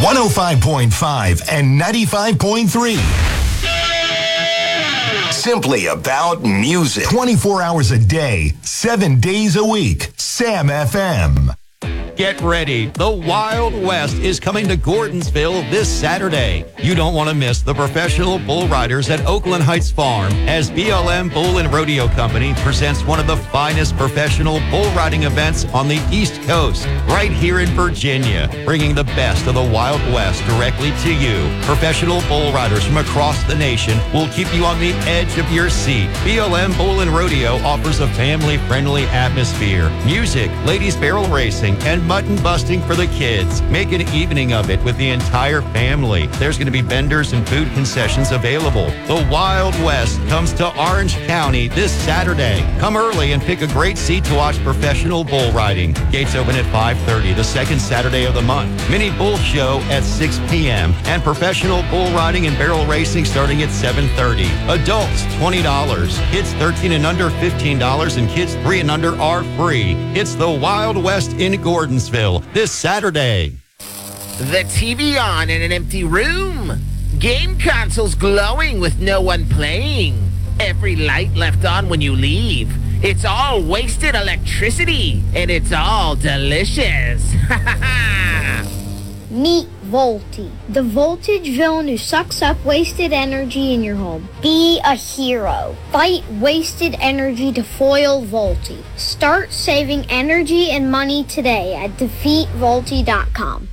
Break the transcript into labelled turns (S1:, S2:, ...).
S1: 105.5 and 95.3. Simply about music. 24 hours a day, 7 days a week. Sam FM.
S2: Get ready. The Wild West is coming to Gordonsville this Saturday. You don't want to miss the professional bull riders at Oakland Heights Farm as BLM Bull and Rodeo Company presents one of the finest professional bull riding events on the East Coast, right here in Virginia, bringing the best of the Wild West directly to you. Professional bull riders from across the nation will keep you on the edge of your seat. BLM Bull and Rodeo offers a family-friendly atmosphere, music, ladies barrel racing, and mutton busting for the kids. Make an evening of it with the entire family. There's going to be vendors and food concessions available. The Wild West comes to Orange County this Saturday. Come early and pick a great seat to watch professional bull riding. Gates open at 5:30, the second Saturday of the month. Mini bull show at 6 p.m. and professional bull riding and barrel racing starting at 7:30. Adults, $20. Kids 13 and under, $15, and kids 3 and under are free. It's the Wild West in Gordonsville this Saturday.
S3: The TV on in an empty room. Game consoles glowing with no one playing. Every light left on when you leave. It's all wasted electricity, and it's all delicious.
S4: Meet Volti, the voltage villain who sucks up wasted energy in your home. Be a hero. Fight wasted energy to foil Volti. Start saving energy and money today at defeatvolti.com.